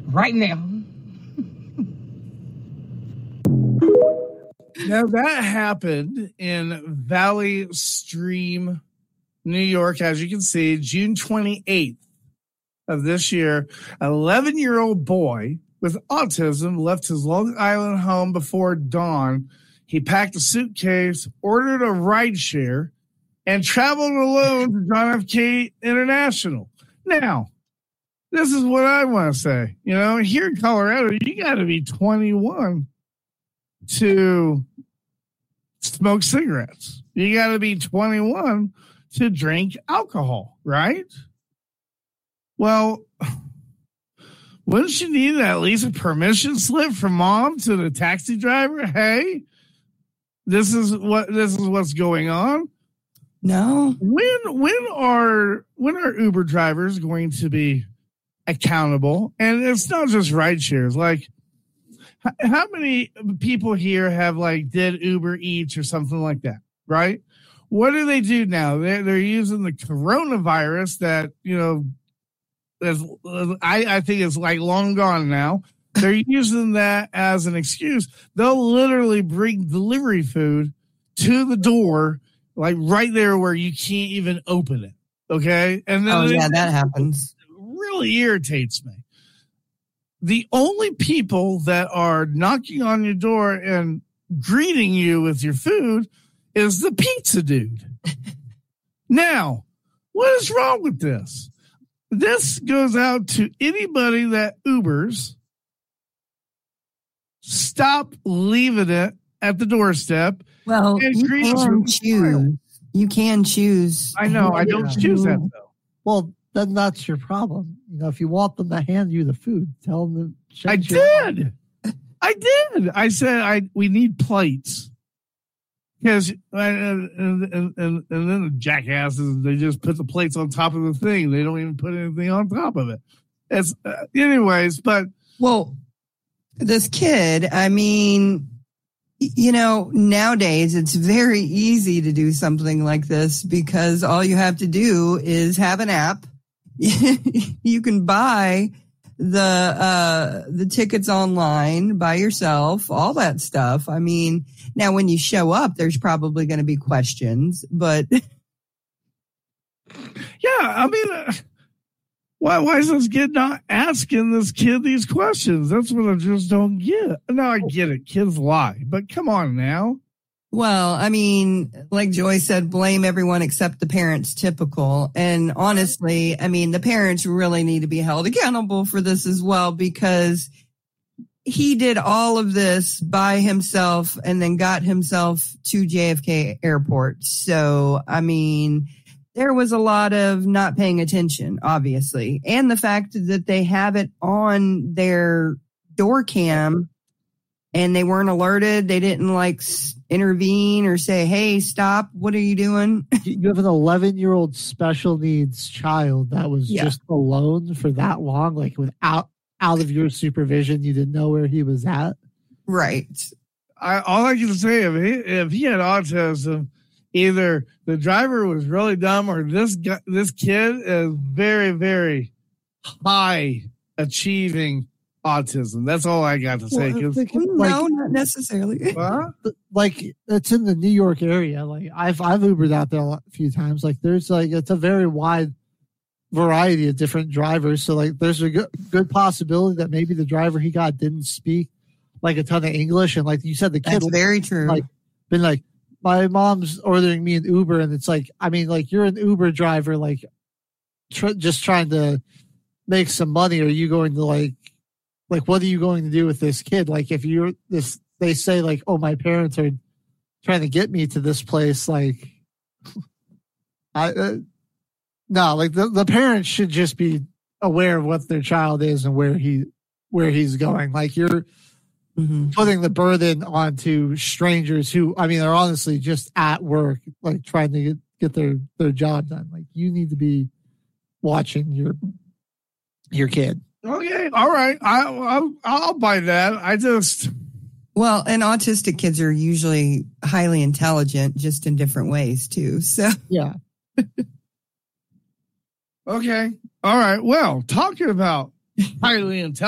right now. Now, that happened in Valley Stream, New York, as you can see, June 28th of this year. An 11-year-old boy with autism left his Long Island home before dawn. He packed a suitcase, ordered a rideshare, and traveled alone to John F. Kennedy International. Now, this is what I want to say. You know, here in Colorado, you got to be 21 to smoke cigarettes. You got to be 21 to drink alcohol, right? Well, wouldn't you need at least a permission slip from mom to the taxi driver? Hey, this is what's going on. No. When are Uber drivers going to be accountable? And it's not just ride shares. Like, how many people here have did Uber Eats or something like that, right? What do they do now? They're using the coronavirus that, I think is long gone now. They're using that as an excuse. They'll literally bring delivery food to the door, right there where you can't even open it. Okay. And then that happens. It really irritates me. The only people that are knocking on your door and greeting you with your food is the pizza dude. Now, what is wrong with this? This goes out to anybody that Ubers. Stop leaving it at the doorstep. Well, you can choose. You can choose. I know. I don't choose that, though. Well, then that's your problem. If you want them to hand you the food, tell them to I did. I said we need plates. Because and then the jackasses, they just put the plates on top of the thing. They don't even put anything on top of it. It's anyways, but this kid, I mean, nowadays it's very easy to do something like this because all you have to do is have an app. You can buy the tickets online by yourself, all that stuff. I mean, now when you show up, there's probably going to be questions, but yeah, I mean, why is this kid not asking this kid these questions? That's what I just don't get. No, I get it. Kids lie, but come on now. Well, I mean, like Joy said, blame everyone except the parents, typical. And honestly, I mean, the parents really need to be held accountable for this as well, because he did all of this by himself and then got himself to JFK Airport. So, I mean, there was a lot of not paying attention, obviously. And the fact that they have it on their door cam and they weren't alerted. They didn't intervene or say, hey, stop. What are you doing? You have an 11-year-old special needs child that was just alone for that long, without out of your supervision. You didn't know where he was at. Right. All I can say, if he had autism, either the driver was really dumb or this kid is very, very high achieving autism. That's all I got to say. No, not necessarily. It's in the New York area. I've Ubered out there a few times. There's it's a very wide variety of different drivers. So there's a good possibility that maybe the driver he got didn't speak a ton of English, and you said, the kid. That's very true. Been my mom's ordering me an Uber, and it's you're an Uber driver, just trying to make some money. Are you going to what are you going to do with this kid? If you're this, they say oh, my parents are trying to get me to this place. The parents should just be aware of what their child is and where he's going. You're putting the burden onto strangers who, are honestly just at work, trying to get their job done. You need to be watching your kid. Okay, all right. I'll buy that. Well, and autistic kids are usually highly intelligent, just in different ways too. So yeah. Okay. All right. Well, talking about highly intelligent.